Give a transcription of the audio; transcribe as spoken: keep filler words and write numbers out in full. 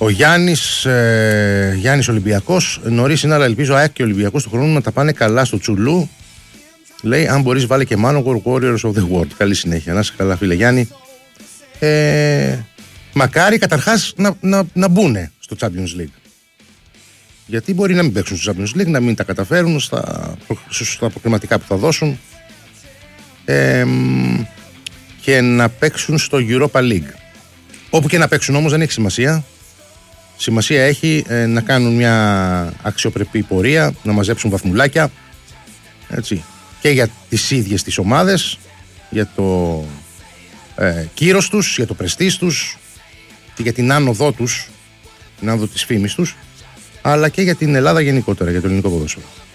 Ο Γιάννης, ε, Γιάννης Ολυμπιακός, νωρίς είναι, αλλά ελπίζω ΑΕΚ και Ολυμπιακός του χρόνου να τα πάνε καλά στο Τσουλού. Λέει, αν μπορείς βάλε και Manowar Warriors of the World. Καλή συνέχεια, να είσαι καλά φίλε Γιάννη. Ε, μακάρι καταρχάς να, να, να μπουν στο Champions League. Γιατί μπορεί να μην παίξουν στο Champions League, να μην τα καταφέρουν στα, στα προκριματικά που θα δώσουν, ε, και να παίξουν στο Europa League. Όπου και να παίξουν όμως δεν έχει σημασία. Σημασία έχει ε, να κάνουν μια αξιοπρεπή πορεία, να μαζέψουν βαθμουλάκια, έτσι, και για τις ίδιες τις ομάδες, για το ε, κύρος τους, για το πρεστίζ τους και για την άνοδό τους, την άνοδο της φήμης τους, αλλά και για την Ελλάδα γενικότερα, για το ελληνικό ποδόσφαιρο.